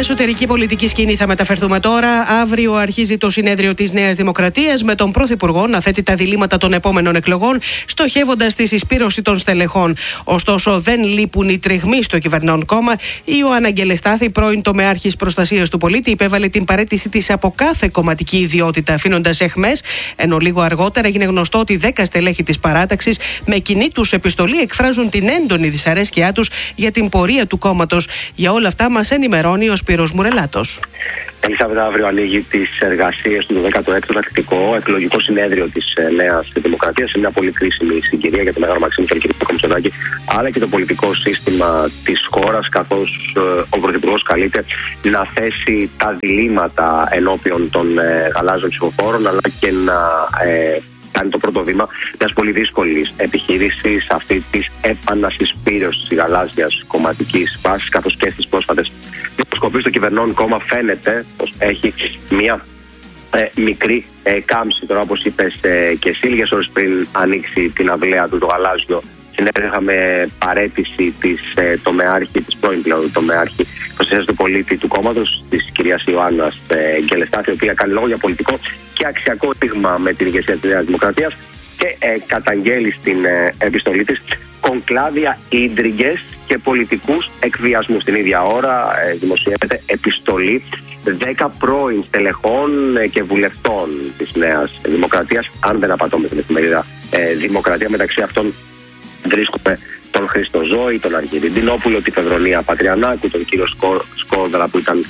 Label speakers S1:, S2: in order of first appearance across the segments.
S1: εσωτερική πολιτική σκηνή θα μεταφερθούμε τώρα. Αύριο αρχίζει το συνέδριο της Νέας Δημοκρατίας με τον Πρωθυπουργό να θέτει τα διλήμματα των επόμενων εκλογών, στοχεύοντας τη συσπήρωση των στελεχών. Ωστόσο, δεν λείπουν οι τριγμοί στο κυβερνών κόμμα. Η Ιωάννα Αγγελεστάθη, πρώην τομεάρχης προστασίας του πολίτη, υπέβαλε την παραίτηση της από κάθε κομματική ιδιότητα, αφήνοντας εχμές, ενώ λίγο αργότερα έγινε γνωστό ότι 10 στελέχη της παράταξης με κοινή τους επιστολή εκφράζουν την έντονη δυσαρέσκειά τους για την πορεία του κόμματος. Για όλα αυτά μας ενημερώνει ο Σπύρος Μουρελάτος.
S2: Ελισάβετα, αύριο ανοίγει τις εργασίες του 16ου τακτικό εκλογικό συνέδριο της Νέας Δημοκρατίας. Είναι μια πολύ κρίσιμη συγκυρία για τον Μέγαρο Μαξίμου και τον κ. Μητσοτάκη, αλλά και το πολιτικό σύστημα της χώρας, καθώς ο Πρωθυπουργός καλείται να θέσει τα διλήμματα ενώπιον των γαλάζιων ψηφοφόρων, αλλά και να κάνει το πρώτο βήμα μιας πολύ δύσκολης επιχείρησης, αυτή της επανασυσπήρωσης της γαλάζιας κομματικής βάσης, καθώς και στις πρόσφατες δημοσκοπήσεις στο κυβερνών κόμμα φαίνεται πως έχει μια μικρή κάμψη. Τώρα, όπως είπες και εσύ, λίγες ώρες πριν ανοίξει την αυλαία του το γαλάζιο συνέδριο, είχαμε παραίτηση της πρώην πλέον τομεάρχη προστασίας του πολίτη του κόμματος, της κυρίας Ιωάννας Αγγελεστάθη, η οποία κάνει λόγο για πολιτικό και αξιακό δείγμα με την ηγεσία της Νέας Δημοκρατίας και καταγγέλει στην επιστολή της κονκλάβια, ίντριγκες και πολιτικούς εκβιασμούς. Την ίδια ώρα δημοσιεύεται επιστολή 10 πρώην στελεχών και βουλευτών της Νέας Δημοκρατίας, αν δεν απατώμε στην εφημερίδα Δημοκρατία. Μεταξύ αυτών βρίσκουμε τον Χρήστο Ζώη, τον Αργύρη Ντινόπουλο, τη Φεβρονία Πατριανάκου, τον κύριο Σκόρδαλα, που ήταν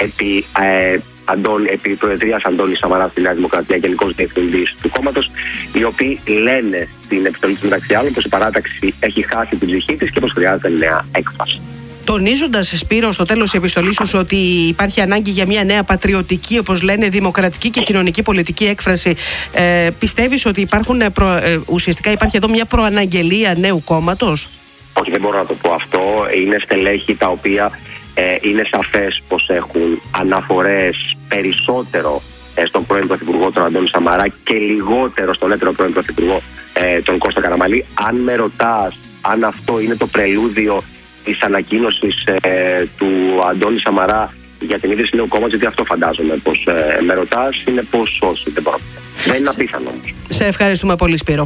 S2: επί προεδρίας Αντώνη Σαμαρά στη Νέα Δημοκρατία, γενικός διευθυντής του κόμματος, οι οποίοι λένε στην επιστολή του μεταξύ άλλων πως η παράταξη έχει χάσει την ψυχή της και πως χρειάζεται νέα έκφραση.
S1: Τονίζοντας, Σπύρο, στο τέλος της επιστολής σου ότι υπάρχει ανάγκη για μια νέα πατριωτική, όπως λένε, δημοκρατική και κοινωνική πολιτική έκφραση, πιστεύεις ότι ουσιαστικά υπάρχει εδώ μια προαναγγελία νέου κόμματος?
S2: Όχι, δεν μπορώ να το πω αυτό. Είναι στελέχη τα οποία είναι σαφές πως έχουν αναφορές περισσότερο στον πρώην Πρωθυπουργό τον Αντώνη Σαμαρά και λιγότερο στον έτερο πρώην Πρωθυπουργό τον Κώστα Καραμανλή. Αν με ρωτάς αν αυτό είναι το πρελούδιο της ανακοίνωσης του Αντώνη Σαμαρά για την ίδρυση νέου κόμματος, γιατί αυτό φαντάζομαι πως με ρωτάς, είναι πως όχι, δεν είναι απίθανο όμως.
S1: Σε ευχαριστούμε πολύ, Σπύρο.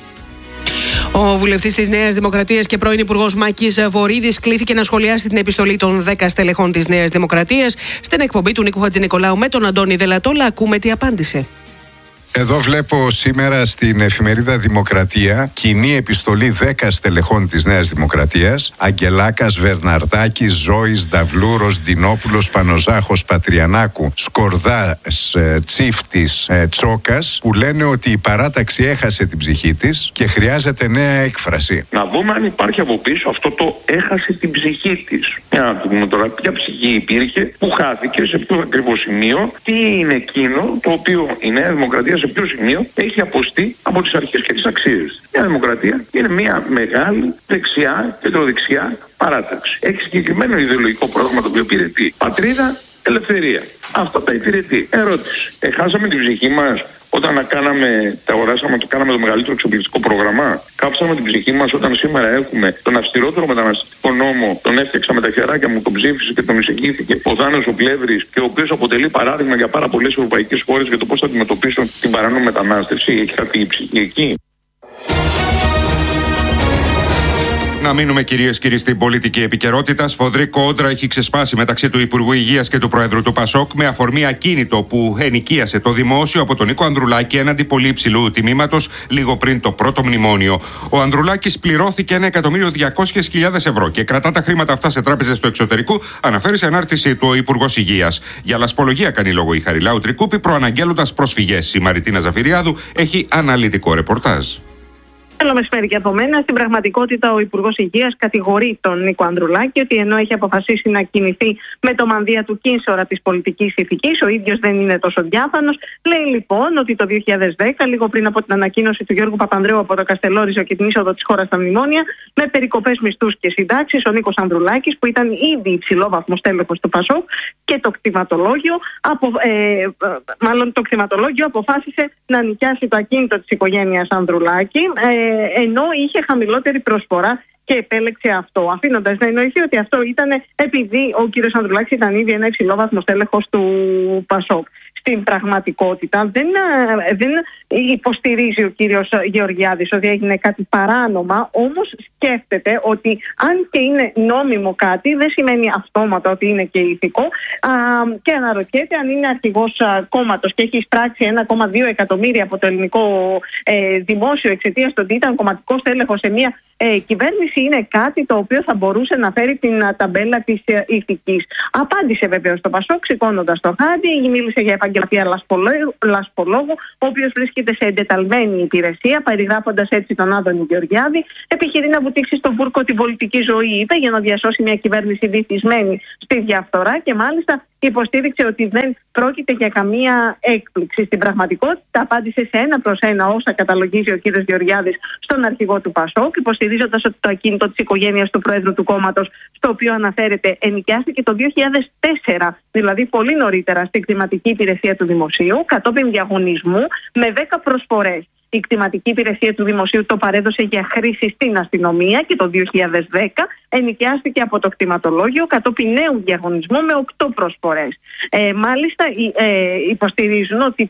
S1: Ο βουλευτής της Νέας Δημοκρατίας και πρώην Υπουργός Μάκης Βορίδης κλήθηκε να σχολιάσει την επιστολή των 10 στελεχών της Νέας Δημοκρατίας στην εκπομπή του Νίκου Χατζηνικολάου με τον Αντώνη Δελατόλα. Ακούμε τι απάντησε.
S3: Εδώ βλέπω σήμερα στην εφημερίδα Δημοκρατία κοινή επιστολή 10 στελεχών της Νέας Δημοκρατίας: Αγγελάκας, Βερναρδάκης, Ζώης, Νταυλούρος, Ντινόπουλος, Πανοζάχος, Πατριανάκου, Σκορδάς, Τσίφτης, Τσόκας, που λένε ότι η παράταξη έχασε την ψυχή της και χρειάζεται νέα έκφραση.
S4: Να δούμε αν υπάρχει από πίσω αυτό το έχασε την ψυχή της. Για να δούμε τώρα ποια ψυχή υπήρχε, που χάθηκε, σε ποιο ακριβώς σημείο, τι είναι εκείνο το οποίο η Νέα Δημοκρατία σε ποιο σημείο έχει αποστεί από τις αρχές και τις αξίες. Η Νέα Δημοκρατία είναι μια μεγάλη δεξιά, κεντροδεξιά παράταξη. Έχει συγκεκριμένο ιδεολογικό πρόγραμμα το οποίο υπηρετεί πατρίδα, ελευθερία. Αυτό τα υπηρετεί. Ερώτηση. Χάσαμε την ψυχή μας όταν κάναμε το μεγαλύτερο εξοπλιστικό πρόγραμμα? Κάψαμε την ψυχή μας όταν σήμερα έχουμε τον αυστηρότερο μεταναστευτικό νόμο? Τον έφτιαξα με τα χεράκια μου, τον ψήφισε και τον εισηγήθηκε ο Δάνος ο Πλεύρης, και ο οποίος αποτελεί παράδειγμα για πάρα πολλές ευρωπαϊκές χώρες για το πώς θα αντιμετωπίσουν την παράνομη μετανάστευση. Έχει χαθεί η ψυχή εκεί?
S5: Να μείνουμε, κυρίες και κύριοι, στην πολιτική επικαιρότητα. Σφοδρή κόντρα έχει ξεσπάσει μεταξύ του Υπουργού Υγείας και του Προέδρου του Πασόκ με αφορμή ακίνητο που ενοικίασε το δημόσιο από τον Νίκο Ανδρουλάκη έναντι πολύ υψηλού τιμήματος λίγο πριν το πρώτο μνημόνιο. Ο Ανδρουλάκης πληρώθηκε 1.200.000 ευρώ και κρατά τα χρήματα αυτά σε τράπεζες του εξωτερικού, αναφέρει σε ανάρτησή του ο Υπουργός Υγείας. Για λασπολογία κάνει λόγο η Χαριλάου Τρικούπη, προαναγγέλλοντας προσφυγές. Η Μαριτίνα Ζαφυριάδου έχει αναλυτικό ρεπορτάζ.
S6: Καλό μεσημέρι και από μένα. Στην πραγματικότητα, ο Υπουργός Υγείας κατηγορεί τον Νίκο Ανδρουλάκη ότι ενώ έχει αποφασίσει να κινηθεί με το μανδύα του κίνσορα της πολιτικής ηθικής, ο ίδιος δεν είναι τόσο διάφανος. Λέει λοιπόν ότι το 2010, λίγο πριν από την ανακοίνωση του Γιώργου Παπανδρέου από το Καστελόριζο και την είσοδο της χώρας στα μνημόνια, με περικοπές μισθούς και συντάξεις, ο Νίκος Ανδρουλάκης, που ήταν ήδη υψηλόβαθμος τέλεχος του ΠΑΣΟΚ, και το κτηματολόγιο αποφάσισε να νοικιάσει το ακίνητο της οικογένειας Ανδρουλάκη. ενώ είχε χαμηλότερη προσφορά και επέλεξε αυτό, αφήνοντας να εννοηθεί ότι αυτό ήταν επειδή ο κύριος Ανδρουλάκης ήταν ήδη ένα υψηλόβαθμο στέλεχος του ΠΑΣΟΚ. Στην πραγματικότητα δεν υποστηρίζει ο κύριος Γεωργιάδης ότι έγινε κάτι παράνομα, όμως σκέφτεται ότι αν και είναι νόμιμο κάτι δεν σημαίνει αυτόματα ότι είναι και ηθικό, και αναρωτιέται αν είναι αρχηγός κόμματος και έχει εισπράξει 1,2 εκατομμύρια από το ελληνικό δημόσιο εξαιτίας του ότι ήταν κομματικός στέλεχος σε μια κυβέρνηση, είναι κάτι το οποίο θα μπορούσε να φέρει την ταμπέλα της ηθικής. Απάντησε βεβαίως το ΠΑΣΟΚ σηκώνοντας το χάδι, μίλησε για επαγγελματία λασπολόγου, ο οποίος βρίσκεται σε εντεταλμένη υπηρεσία, περιγράφοντας έτσι τον Άδωνη Γεωργιάδη. Επιχειρεί να βουτήξει στον βούρκο την πολιτική ζωή, είπε, για να διασώσει μια κυβέρνηση βυθισμένη στη διαφθορά, και μάλιστα υποστήριξε ότι δεν πρόκειται για καμία έκπληξη. Στην πραγματικότητα απάντησε σε 1-προς-1 όσα καταλογίζει ο κύριος Γεωργιάδης στον αρχηγό του ΠΑΣΟΚ, υποστηρίζοντας ότι το ακίνητο της οικογένειας του Προέδρου του κόμματος, στο οποίο αναφέρεται, ενοικιάστηκε το 2004, δηλαδή πολύ νωρίτερα, στην κτηματική υπηρεσία του Δημοσίου, κατόπιν διαγωνισμού με 10 προσφορές. Η κτηματική υπηρεσία του Δημοσίου το παρέδωσε για χρήση στην αστυνομία και το 2010 ενοικιάστηκε από το κτηματολόγιο κατόπιν νέου διαγωνισμού με 8 προσφορές. Μάλιστα υποστηρίζουν ότι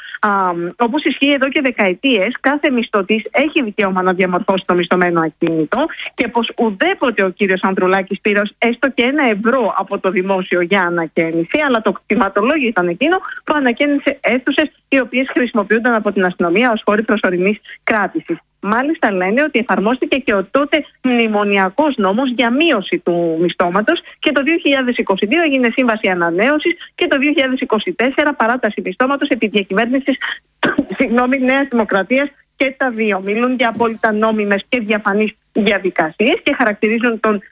S6: όπως ισχύει εδώ και δεκαετίες, κάθε μισθωτής έχει δικαίωμα να διαμορφώσει το μισθωμένο ακίνητο, και πως ουδέποτε ο κύριος Ανδρουλάκης πήρε έστω και 1 ευρώ από το δημόσιο για ανακαίνιση, αλλά το κτηματολόγιο ήταν εκείνο που ανακαίνισε αίθουσες οι οποίες χρησιμοποιούνταν από την αστυνομία ως χώροι προσωρινής κράτησης. Μάλιστα λένε ότι εφαρμόστηκε και ο τότε μνημονιακός νόμος για μείωση του μισθώματος, και το 2022 έγινε σύμβαση ανανέωσης, και το 2024 παράταση μισθώματος επί διακυβέρνησης Νέας Δημοκρατίας, και τα δύο μιλούν για απόλυτα νόμιμες και διαφανείς διαδικασίες και χαρακτηρίζουν τον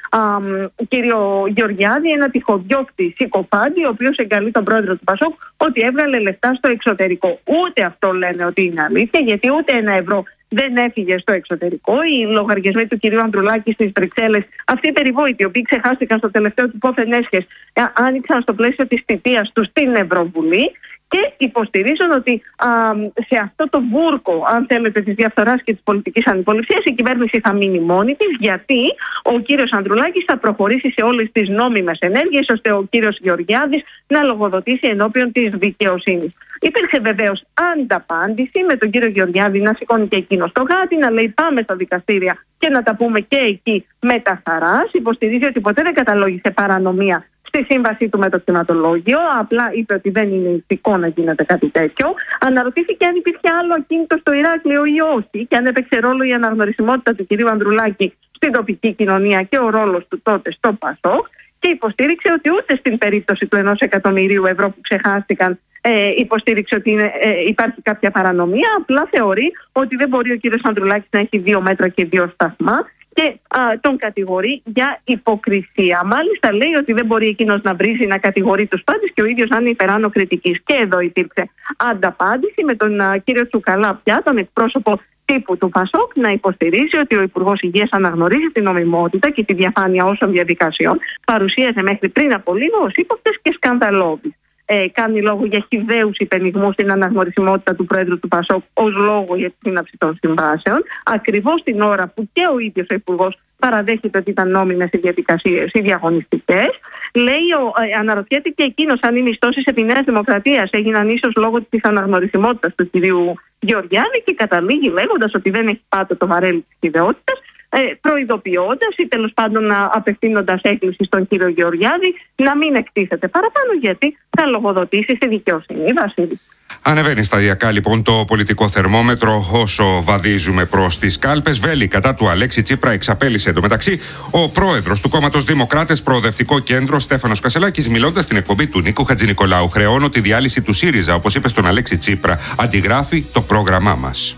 S6: κύριο Γεωργιάδη ένα τυχοδιώκτη συκοφάντη, ο οποίος εγκαλεί τον πρόεδρο του ΠΑΣΟΚ ότι έβγαλε λεφτά στο εξωτερικό. Ούτε αυτό λένε ότι είναι αλήθεια, γιατί ούτε 1 ευρώ δεν έφυγε στο εξωτερικό. Οι λογαριασμοί του κυρίου Ανδρουλάκη στις Βρυξέλλες, αυτοί οι περιβόητοι, οι οποίοι ξεχάστηκαν στο τελευταίο του πόθεν έσχες, άνοιξαν στο πλαίσιο της θητείας του στην Ευρωβουλή. Και υποστηρίζουν ότι σε αυτό το βούρκο, αν θέλετε, της διαφθοράς και της πολιτικής ανυποληψίας, η κυβέρνηση θα μείνει μόνη της, γιατί ο κύριος Ανδρουλάκης θα προχωρήσει σε όλες τις νόμιμες ενέργειες, ώστε ο κύριος Γεωργιάδης να λογοδοτήσει ενώπιον της δικαιοσύνης. Υπήρξε βεβαίως ανταπάντηση, με τον κύριο Γεωργιάδη να σηκώνει και εκείνο το γάτι, να λέει πάμε στα δικαστήρια και να τα πούμε και εκεί με τα χαράς. Υποστηρίζει ότι ποτέ δεν καταλόγησε παρανομία στη σύμβασή του με το κτηματολόγιο, απλά είπε ότι δεν είναι ηθικό να γίνεται κάτι τέτοιο. Αναρωτήθηκε αν υπήρχε άλλο ακίνητο στο Ηράκλειο ή όχι, και αν έπαιξε ρόλο η αναγνωρισιμότητα του κυρίου Ανδρουλάκη στην τοπική κοινωνία και ο ρόλος του τότε στο ΠΑΣΟΚ, και υποστήριξε ότι ούτε στην περίπτωση του 1 εκατομμυρίου ευρώ που ξεχάστηκαν υποστήριξε ότι υπάρχει κάποια παρανομία. Απλά θεωρεί ότι δεν μπορεί ο κύριος Ανδρουλάκης να έχει 2 μέτρα και 2 σταθμά, και τον κατηγορεί για υποκρισία. Μάλιστα λέει ότι δεν μπορεί εκείνος να βρίζει, να κατηγορεί τους πάντες και ο ίδιος να είναι υπεράνω κριτικής. Και εδώ υπήρξε ανταπάντηση με τον κύριο Τσουκαλά πια, τον εκπρόσωπο τύπου του ΠΑΣΟΚ, να υποστηρίζει ότι ο Υπουργός Υγείας αναγνωρίζει την νομιμότητα και τη διαφάνεια όσων διαδικασιών παρουσίασε μέχρι πριν από λίγο ως ύποπτες και σκανδαλώδεις. Κάνει λόγο για χυδαίους υπενιγμούς στην αναγνωρισιμότητα του Πρόεδρου του ΠΑΣΟΚ ως λόγο για τη σύναψη των συμβάσεων, ακριβώς την ώρα που και ο ίδιος ο Υπουργός παραδέχεται ότι ήταν νόμιμες οι διαδικασίες, οι διαγωνιστικές. Αναρωτιέται και εκείνος αν οι μισθώσεις επί Νέας Δημοκρατίας έγιναν ίσως λόγω της αναγνωρισιμότητας του κυρίου Γεωργιάδη, και καταλήγει λέγοντας ότι δεν έχει πάτο το βαρέλι της χυδαιότητας, προειδοποιώντας ή τέλος πάντων απευθύνοντας έκκληση στον κύριο Γεωργιάδη να μην εκτίθεται παραπάνω, γιατί θα λογοδοτήσει στη δικαιοσύνη. Βασίλη.
S5: Ανεβαίνει σταδιακά λοιπόν το πολιτικό θερμόμετρο όσο βαδίζουμε προς τις κάλπες. Βέλη κατά του Αλέξη Τσίπρα εξαπέλυσε εντωμεταξύ ο πρόεδρος του κόμματος Δημοκράτες Προοδευτικό Κέντρο, Στέφανος Κασελάκης, μιλώντας στην εκπομπή του Νίκου Χατζηνικολάου. Χρεώνω τη διάλυση του ΣΥΡΙΖΑ, όπως είπε στον Αλέξη Τσίπρα. Αντιγράφει το πρόγραμμά μας.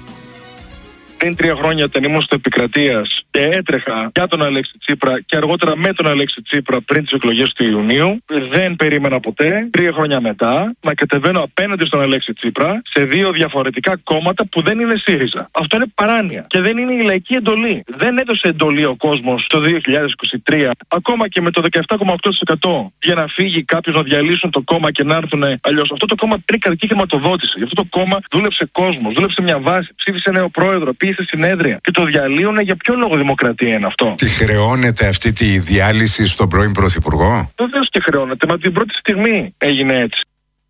S7: Πριν 3 χρόνια, όταν ήμουν στο Επικρατείας και έτρεχα για τον Αλέξη Τσίπρα και αργότερα με τον Αλέξη Τσίπρα πριν τις εκλογές του Ιουνίου, δεν περίμενα ποτέ 3 χρόνια μετά να κατεβαίνω απέναντι στον Αλέξη Τσίπρα σε 2 διαφορετικά κόμματα που δεν είναι ΣΥΡΙΖΑ. Αυτό είναι παράνοια και δεν είναι η λαϊκή εντολή. Δεν έδωσε εντολή ο κόσμος το 2023, ακόμα και με το 17,8% για να φύγει κάποιος να διαλύσουν το κόμμα και να έρθουν αλλιώς. Αυτό το κόμμα πήρε κρατική χρηματοδότηση. Γι' αυτό το κόμμα δούλεψε κόσμος, δούλεψε μια βάση, ψήφισε νέο πρόεδρο, πήγε πήγε σε συνέδρια και το διαλύουν. Για ποιο λόγο δημοκρατία είναι αυτό?
S3: Τι χρεώνεται αυτή τη διάλυση στον πρώην Πρωθυπουργό?
S7: Βεβαίως και χρεώνεται, μα την πρώτη στιγμή έγινε έτσι.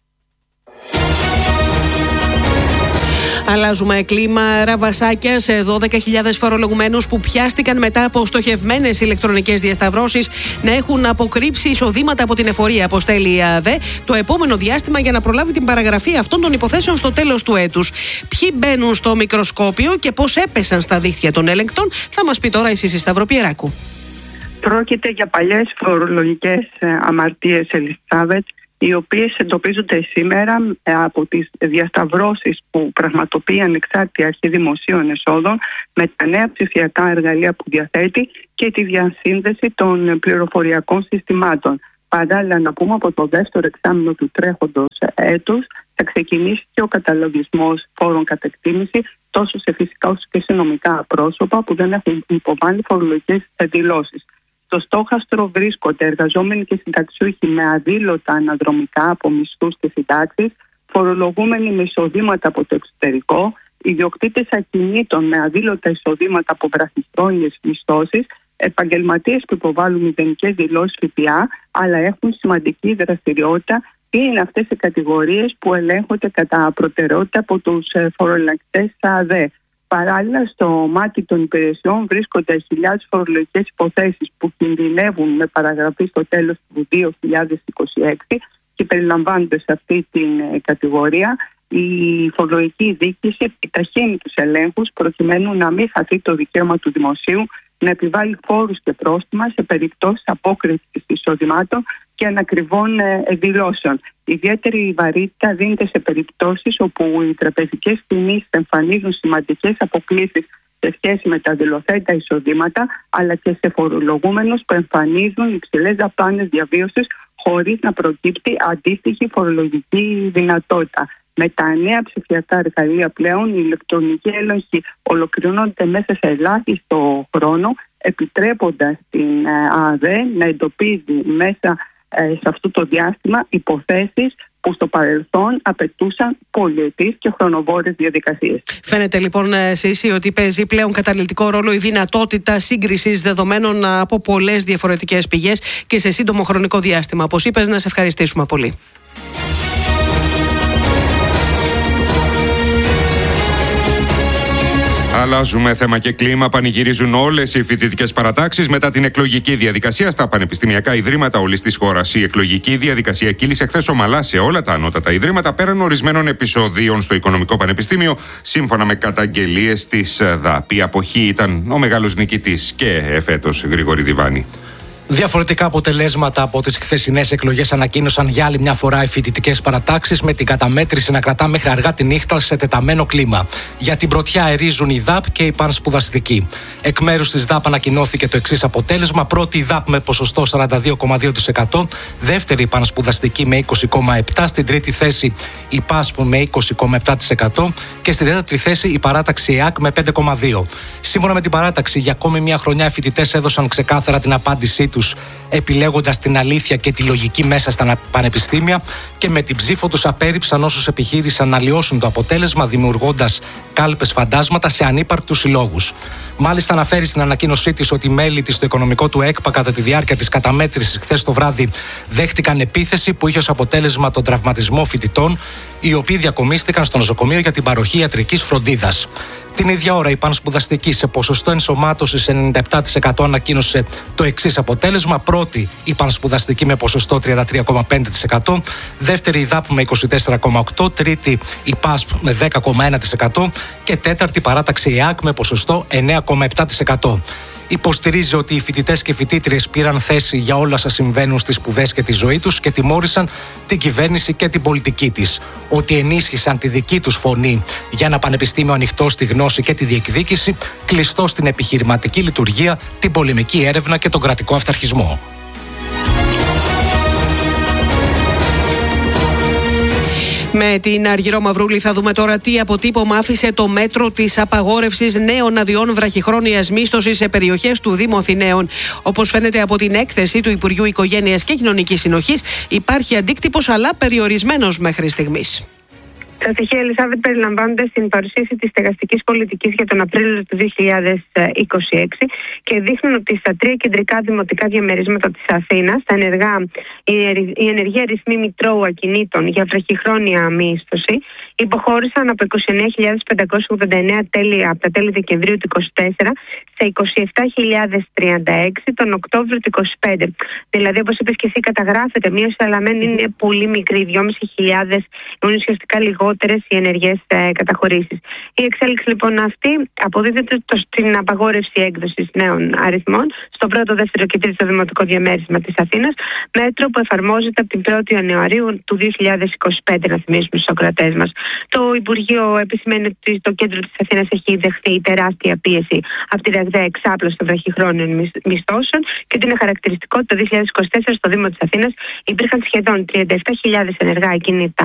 S1: Αλλάζουμε κλίμα. Ραβασάκια σε 12.000 φορολογουμένους που πιάστηκαν μετά από στοχευμένες ηλεκτρονικές διασταυρώσεις να έχουν αποκρύψει εισοδήματα από την εφορία, αποστέλει η ΑΔΕ, το επόμενο διάστημα για να προλάβει την παραγραφή αυτών των υποθέσεων στο τέλος του έτους. Ποιοι μπαίνουν στο μικροσκόπιο και πώς έπεσαν στα δίχτυα των ελεγκτών, θα μας πει τώρα η Σύση Σταυροπιεράκου.
S8: Πρόκειται για παλιές φορολογικές αμαρτίες, Ελισάβετ, οι οποίες εντοπίζονται σήμερα από τις διασταυρώσεις που πραγματοποιεί ανεξάρτητη αρχή δημοσίων εσόδων με τα νέα ψηφιακά εργαλεία που διαθέτει και τη διασύνδεση των πληροφοριακών συστημάτων. Παράλληλα, να πούμε από το δεύτερο εξάμηνο του τρέχοντος έτους θα ξεκινήσει και ο καταλογισμός φόρων κατ' εκτίμηση τόσο σε φυσικά όσο και σε νομικά πρόσωπα που δεν έχουν υποβάλει φορολογικές δηλώσεις. Στο στόχαστρο βρίσκονται εργαζόμενοι και συνταξιούχοι με αδήλωτα αναδρομικά από μισθούς και συντάξεις, φορολογούμενοι με εισοδήματα από το εξωτερικό, ιδιοκτήτες ακινήτων με αδήλωτα εισοδήματα από βραχυχρόνιες μισθώσεις, επαγγελματίες που υποβάλλουν μηδενικές δηλώσεις ΦΠΑ, αλλά έχουν σημαντική δραστηριότητα. Είναι αυτές οι κατηγορίες που ελέγχονται κατά προτεραιότητα από τους φορολαγκτές ΑΔΕ. Παράλληλα, στο μάτι των υπηρεσιών βρίσκονται χιλιάδες φορολογικές υποθέσεις που κινδυνεύουν με παραγραφή στο τέλος του 2026 και περιλαμβάνονται σε αυτή την κατηγορία. Η φορολογική διοίκηση επιταχύνει τους ελέγχους προκειμένου να μην χαθεί το δικαίωμα του δημοσίου να επιβάλλει φόρους και πρόστιμα σε περιπτώσεις απόκρισης εισοδημάτων και ανακριβών δηλώσεων. Ιδιαίτερη βαρύτητα δίνεται σε περιπτώσεις όπου οι τραπεζικές κινήσεις εμφανίζουν σημαντικές αποκλίσεις σε σχέση με τα δηλωθέντα εισοδήματα, αλλά και σε φορολογούμενους που εμφανίζουν υψηλές δαπάνες διαβίωσης χωρίς να προκύπτει αντίστοιχη φορολογική δυνατότητα. Με τα νέα ψηφιακά εργαλεία πλέον οι ηλεκτρονικοί έλεγχοι ολοκληρώνονται μέσα σε ελάχιστο χρόνο, επιτρέποντας την ΑΔΕ να εντοπίζει μέσα σε αυτό το διάστημα υποθέσεις που στο παρελθόν απαιτούσαν πολυετής και χρονοβόρες διαδικασίες.
S1: Φαίνεται λοιπόν, Σύση, ότι παίζει πλέον καταλυτικό ρόλο η δυνατότητα σύγκρισης δεδομένων από πολλές διαφορετικές πηγές και σε σύντομο χρονικό διάστημα. Όπως είπες, να σε ευχαριστήσουμε πολύ.
S5: Αλλάζουμε θέμα και κλίμα. Πανηγυρίζουν όλες οι φοιτητικές παρατάξεις μετά την εκλογική διαδικασία στα πανεπιστημιακά ιδρύματα όλης της χώρας. Η εκλογική διαδικασία κύλησε χθες ομαλά σε όλα τα ανώτατα ιδρύματα πέραν ορισμένων επεισοδίων στο Οικονομικό Πανεπιστήμιο, σύμφωνα με καταγγελίες της ΔΑΠ. Η αποχή ήταν ο μεγάλος νικητής και φέτος, Γρηγόρη Διβάνη.
S9: Διαφορετικά αποτελέσματα από τις χθεσινές εκλογές ανακοίνωσαν για άλλη μια φορά οι φοιτητικές παρατάξεις, με την καταμέτρηση να κρατά μέχρι αργά τη νύχτα σε τεταμένο κλίμα. Για την πρωτιά αερίζουν η ΔΑΠ και η πανσπουδαστική. Εκ μέρους της ΔΑΠ ανακοινώθηκε το εξής αποτέλεσμα: πρώτη η ΔΑΠ με ποσοστό 42,2%, δεύτερη η πανσπουδαστική με 20,7%, στην τρίτη θέση η ΠΑΣΠ με 20,7% και στην τέταρτη θέση η παράταξη ΕΑΚ με 5,2%. Σύμφωνα με την παράταξη, για ακόμη μια χρονιά οι φοιτητές έδωσαν ξεκάθαρα την απάντησή τους, επιλέγοντας την αλήθεια και τη λογική μέσα στα πανεπιστήμια, και με την ψήφο τους απέρριψαν όσους επιχείρησαν να λιώσουν το αποτέλεσμα, δημιουργώντας κάλπες φαντάσματα σε ανύπαρκτους συλλόγους. Μάλιστα, αναφέρει στην ανακοίνωσή της ότι οι μέλη της στο οικονομικό του ΕΚΠΑ κατά τη διάρκεια της καταμέτρησης χθες το βράδυ δέχτηκαν επίθεση που είχε ως αποτέλεσμα τον τραυματισμό φοιτητών, οι οποίοι διακομίστηκαν στο νοσοκομείο για την παροχή ιατρικής φροντίδας. Την ίδια ώρα η πανσπουδαστική σε ποσοστό ενσωμάτωσης 97% ανακοίνωσε το εξής αποτέλεσμα: πρώτη η πανσπουδαστική με ποσοστό 33,5%, δεύτερη η ΔΑΠ με 24,8%, τρίτη η ΠΑΣΠ με 10,1% και τέταρτη παράταξη ΕΑΚ με ποσοστό 9,7%. Υποστηρίζει ότι οι φοιτητές και φοιτήτριες πήραν θέση για όλα όσα συμβαίνουν στις σπουδές και τη ζωή τους και τιμώρησαν την κυβέρνηση και την πολιτική της. Ότι ενίσχυσαν τη δική τους φωνή για ένα πανεπιστήμιο ανοιχτό στη γνώση και τη διεκδίκηση, κλειστό στην επιχειρηματική λειτουργία, την πολεμική έρευνα και τον κρατικό αυταρχισμό.
S1: Με την Αργυρό Μαυρούλη θα δούμε τώρα τι αποτύπωμα άφησε το μέτρο της απαγόρευσης νέων αδειών βραχυχρόνιας μίσθωσης σε περιοχές του Δήμου Αθηναίων. Όπως φαίνεται από την έκθεση του Υπουργείου Οικογένειας και Κοινωνικής Συνοχής, υπάρχει αντίκτυπος αλλά περιορισμένος μέχρι στιγμής.
S6: Τα στοιχεία, Ελισάβετ, περιλαμβάνονται στην παρουσίαση της στεγαστικής πολιτικής για τον Απρίλιο του 2026 και δείχνουν ότι στα 3 κεντρικά δημοτικά διαμερίσματα της Αθήνας, οι ενεργοί αριθμοί μητρώου ακινήτων για βραχυχρόνια μίσθωση υποχώρησαν από 29.589 τέλη από τα τέλη Δεκεμβρίου του 2024 σε 27.036 τον Οκτώβριο του 2025. Δηλαδή, όπως είπες και εσύ, καταγράφεται μείωση, αλλά μεν είναι πολύ μικρή, 2.500, είναι ουσιαστικά λιγότερες οι ενεργές καταχωρήσεις. Η εξέλιξη λοιπόν αυτή αποδίδεται στην απαγόρευση έκδοσης νέων αριθμών στο πρώτο, δεύτερο και τρίτο δημοτικό διαμέρισμα της Αθήνας, μέτρο που εφαρμόζεται από την 1η Ιανουαρίου του 2025, να θυμίσουμε στους ακροατές μας. Το Υπουργείο επισημαίνει ότι το κέντρο της Αθήνας έχει δεχθεί τεράστια πίεση από τη ραγδαία εξάπλωση των βραχυχρόνιων μισθώσεων και ότι είναι χαρακτηριστικό ότι το 2024 στο Δήμο της Αθήνας υπήρχαν σχεδόν 37.000 ενεργά ακίνητα